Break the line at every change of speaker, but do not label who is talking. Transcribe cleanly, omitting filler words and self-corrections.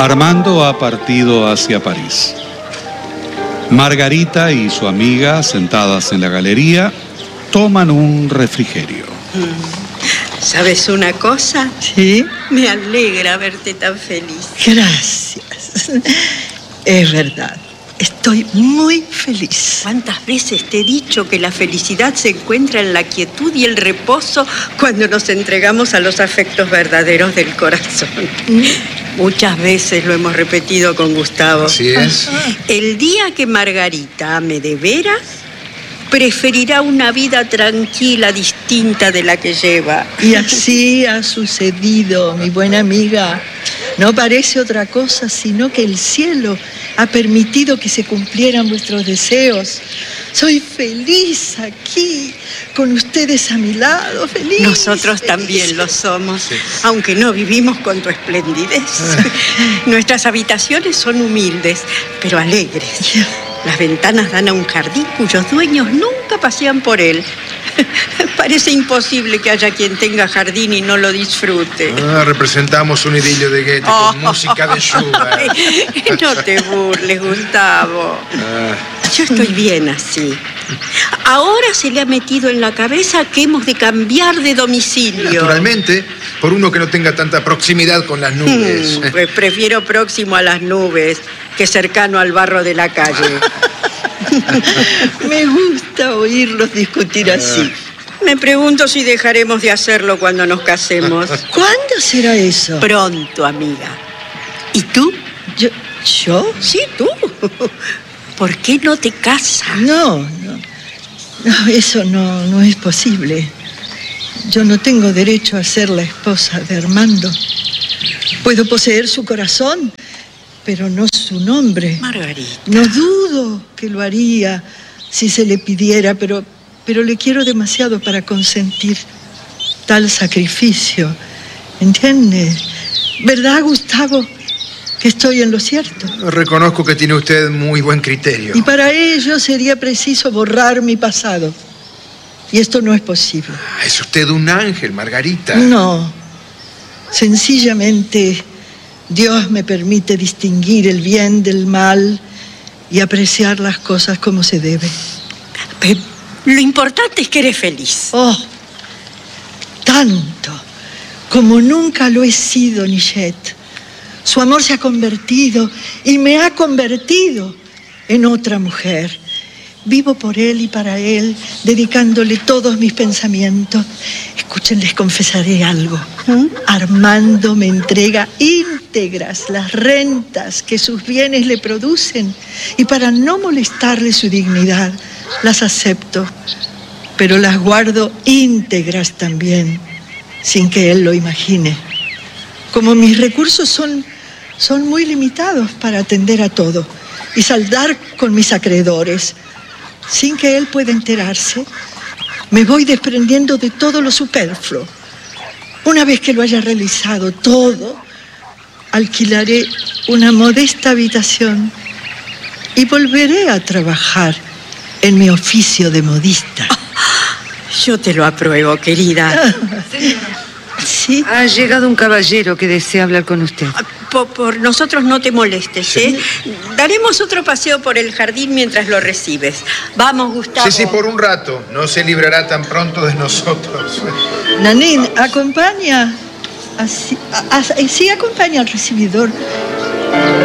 Armando ha partido hacia París. Margarita y su amiga, sentadas en la galería, toman un refrigerio.
¿Sabes una cosa?
¿Sí?
Me alegra verte tan feliz.
Gracias. Es verdad. Estoy muy feliz.
¿Cuántas veces te he dicho que la felicidad se encuentra en la quietud y el reposo cuando nos entregamos a los afectos verdaderos del corazón? Muchas veces lo hemos repetido con Gustavo.
Así es.
El día que Margarita ame de veras, preferirá una vida tranquila, distinta de la que lleva.
Y así ha sucedido, mi buena amiga. No parece otra cosa sino que el cielo ha permitido que se cumplieran vuestros deseos. Soy feliz aquí, con ustedes a mi lado, feliz.
Nosotros
feliz.
También lo somos, aunque no vivimos con tu esplendidez. Nuestras habitaciones son humildes, pero alegres. Las ventanas dan a un jardín cuyos dueños nunca pasean por él. Parece imposible que haya quien tenga jardín y no lo disfrute.
Representamos un idilio de Goethe con música de Schubert.
No te burles, Gustavo. Yo estoy bien así. Ahora se le ha metido en la cabeza que hemos de cambiar de domicilio.
Naturalmente, por uno que no tenga tanta proximidad con las nubes.
Pues prefiero próximo a las nubes que cercano al barro de la calle.
Me gusta oírlos discutir así.
Me pregunto si dejaremos de hacerlo cuando nos casemos.
¿Cuándo será eso?
Pronto, amiga. ¿Y tú?
¿Yo?
Sí, tú. ¿Por qué no te casas?
No, eso no es posible. Yo no tengo derecho a ser la esposa de Armando. Puedo poseer su corazón, pero no su nombre.
Margarita.
No dudo que lo haría si se le pidiera, pero le quiero demasiado para consentir tal sacrificio. ¿Entiende? ¿Verdad, Gustavo, que estoy en lo cierto?
Reconozco que tiene usted muy buen criterio.
Y para ello sería preciso borrar mi pasado. Y esto no es posible.
Es usted un ángel, Margarita.
No. Sencillamente, Dios me permite distinguir el bien del mal y apreciar las cosas como se debe.
Lo importante es que eres feliz.
Oh, tanto como nunca lo he sido, Nichette. Su amor se ha convertido y me ha convertido en otra mujer. Vivo por él y para él, dedicándole todos mis pensamientos. Escuchen, les confesaré algo. Armando me entrega íntegras las rentas que sus bienes le producen y para no molestarle su dignidad, las acepto, pero las guardo íntegras también, sin que él lo imagine. Como mis recursos son muy limitados para atender a todo y saldar con mis acreedores, sin que él pueda enterarse, me voy desprendiendo de todo lo superfluo. Una vez que lo haya realizado todo, alquilaré una modesta habitación y volveré a trabajar en mi oficio de modista.
Yo te lo apruebo, querida.
¿Sí?
Ha llegado un caballero que desea hablar con usted.
Por nosotros no te molestes, ¿eh? Daremos otro paseo por el jardín mientras lo recibes. Vamos, Gustavo.
Sí, por un rato. No se librará tan pronto de nosotros.
Nanín, acompaña. Sí, acompaña al recibidor.